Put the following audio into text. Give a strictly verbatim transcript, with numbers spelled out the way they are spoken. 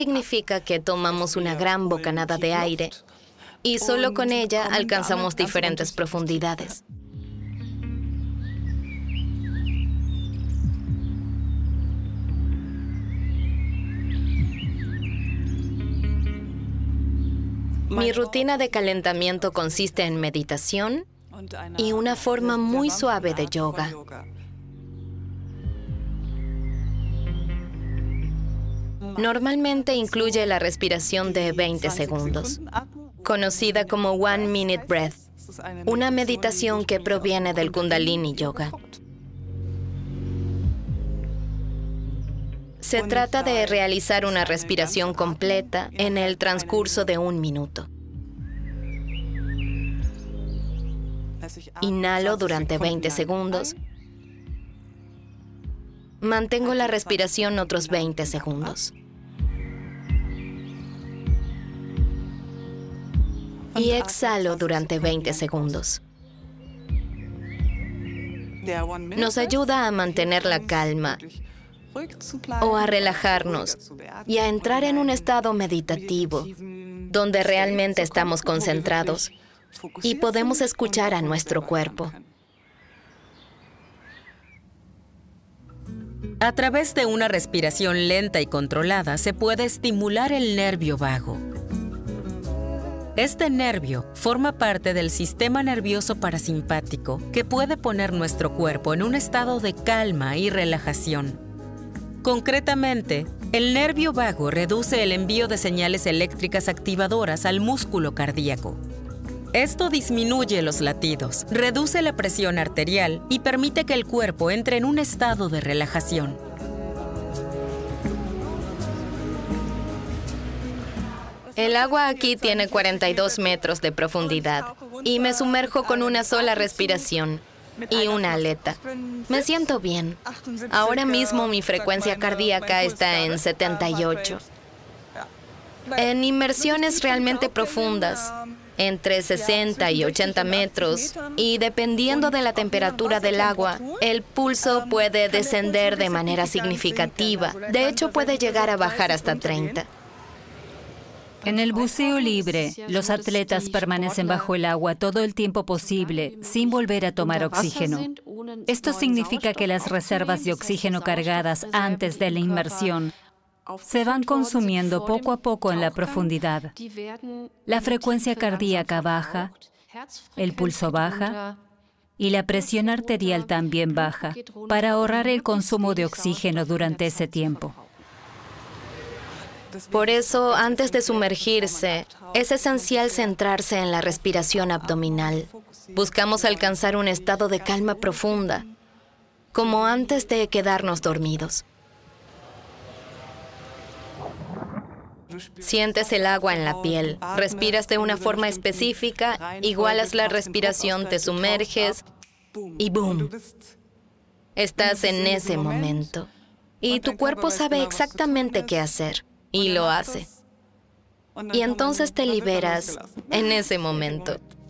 Significa que tomamos una gran bocanada de aire y solo con ella alcanzamos diferentes profundidades. Mi rutina de calentamiento consiste en meditación y una forma muy suave de yoga. Normalmente incluye la respiración de veinte segundos, conocida como One Minute Breath, una meditación que proviene del Kundalini Yoga. Se trata de realizar una respiración completa en el transcurso de un minuto. Inhalo durante veinte segundos. Mantengo la respiración otros veinte segundos. Y exhalo durante veinte segundos. Nos ayuda a mantener la calma o a relajarnos y a entrar en un estado meditativo, donde realmente estamos concentrados y podemos escuchar a nuestro cuerpo. A través de una respiración lenta y controlada se puede estimular el nervio vago. Este nervio forma parte del sistema nervioso parasimpático que puede poner nuestro cuerpo en un estado de calma y relajación. Concretamente, el nervio vago reduce el envío de señales eléctricas activadoras al músculo cardíaco. Esto disminuye los latidos, reduce la presión arterial y permite que el cuerpo entre en un estado de relajación. El agua aquí tiene cuarenta y dos metros de profundidad y me sumerjo con una sola respiración y una aleta. Me siento bien. Ahora mismo mi frecuencia cardíaca está en setenta y ocho. En inmersiones realmente profundas, entre sesenta y ochenta metros, y dependiendo de la temperatura del agua, el pulso puede descender de manera significativa. De hecho, puede llegar a bajar hasta treinta. En el buceo libre, los atletas permanecen bajo el agua todo el tiempo posible, sin volver a tomar oxígeno. Esto significa que las reservas de oxígeno cargadas antes de la inmersión se van consumiendo poco a poco en la profundidad. La frecuencia cardíaca baja, el pulso baja y la presión arterial también baja, para ahorrar el consumo de oxígeno durante ese tiempo. Por eso, antes de sumergirse, es esencial centrarse en la respiración abdominal. Buscamos alcanzar un estado de calma profunda, como antes de quedarnos dormidos. Sientes el agua en la piel, respiras de una forma específica, igualas la respiración, te sumerges y ¡boom! Estás en ese momento. Y tu cuerpo sabe exactamente qué hacer. Y lo hace. Y entonces te liberas en ese momento.